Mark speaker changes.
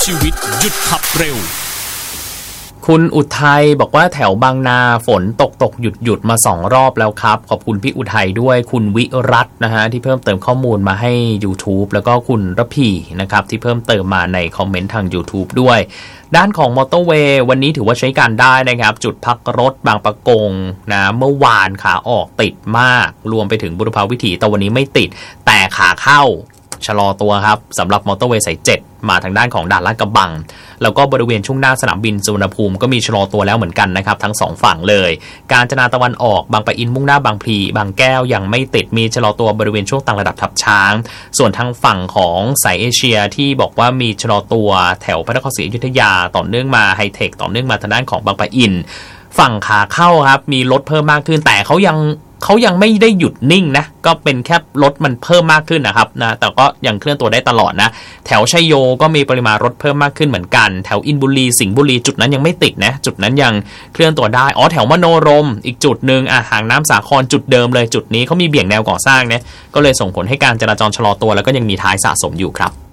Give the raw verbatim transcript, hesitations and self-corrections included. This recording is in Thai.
Speaker 1: ชีวิตหยุดขับเร็ว
Speaker 2: คุณอุทัยบอกว่าแถวบางนาฝนตกตกหยุดหยุดมาสองรอบแล้วครับขอบคุณพี่อุทัยด้วยคุณวิรัตน์นะฮะที่เพิ่มเติมข้อมูลมาให้ YouTube แล้วก็คุณระพีนะครับที่เพิ่มเติมมาในคอมเมนต์ทาง YouTube ด้วยด้านของมอเตอร์เวย์วันนี้ถือว่าใช้การได้นะครับจุดพักรถบางปะกงนะเมื่อวานขาออกติดมากรวมไปถึงบุรพาวิถีแต่วันนี้ไม่ติดแต่ขาเข้าชะลอตัวครับสำหรับมอเตอร์เวย์สายเจ็ดมาทางด้านของด่านลาดกระบังแล้วก็บริเวณช่วงหน้าสนามบินสุวรรณภูมิก็มีชะลอตัวแล้วเหมือนกันนะครับทั้งสองฝั่งเลยกาญจนาตะวันออกบางปะอินมุ่งหน้าบางพลีบางแก้วยังไม่ติดมีชะลอตัวบริเวณช่วงต่างระดับทับช้างส่วนทางฝั่งของสายเอเชียที่บอกว่ามีชะลอตัวแถวพระนครศรีอยุธยาต่อเนื่องมาไฮเทคต่อเนื่องมาทางด้านของบางปะอินฝั่งขาเข้าครับมีรถเพิ่มมากขึ้นแต่เขายังเขายังไม่ได้หยุดนิ่งนะก็เป็นแค่รถมันเพิ่มมากขึ้นนะครับนะแต่ก็ยังเคลื่อนตัวได้ตลอดนะแถวชัยโยก็มีปริมาณรถเพิ่มมากขึ้นเหมือนกันแถวอินบุรีสิงห์บุรีจุดนั้นยังไม่ติดนะจุดนั้นยังเคลื่อนตัวได้อ๋อแถวมโนรมอีกจุดนึงอ่ะหางน้ำสาครจุดเดิมเลยจุดนี้เขามีเบี่ยงแนวก่อสร้างเนี่ยก็เลยส่งผลให้การจราจรชะลอตัวแล้วก็ยังมีท้ายสะสมอยู่ครับ